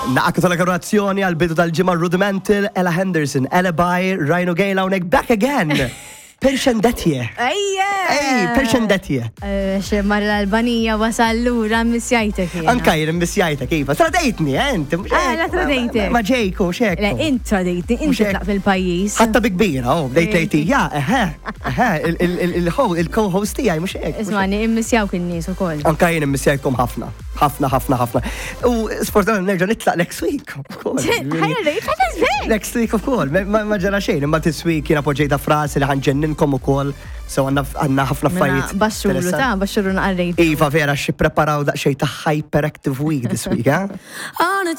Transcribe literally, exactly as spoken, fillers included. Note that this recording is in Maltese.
Naqqa tal-korazzjoni għal-bidu tal-ġimma Rudimental, Ella Henderson, Ella Bai, Rhino Gale hawnhekk back again. Perxendetje. Ejja! Ej, perxendetje. Xe mar l-Albanija wasal lura missjajtek. Anka jir missjajtek, kifa. Tradejtni, ent. Ah, la tradejtek. Ma ġejku, xek. Le, int tradejtni, int tlaq fil-pajis. Ħatta bikbira, oh, bdejt lejti, ja, eħe, eħe, il-co-host tijaj, mux ek. Ismani, immissjawk il-nis u koll. Anka jir immissjajkom ħafna, ħafna, ħafna, ħafna. U sfortunatament nerġa' nitlaq next week. Ħajja rejt, ħajja Next week of all, ma ġara xejn, imma this week jiena poġġejta frasi li ħanġenninkom ukoll, so għandna ħafna affarijiet. Baxxuru ta' baxxuru naqarrejt. Iva vera xi preparaw daqsxejn ta' hyperactive week this week, eh?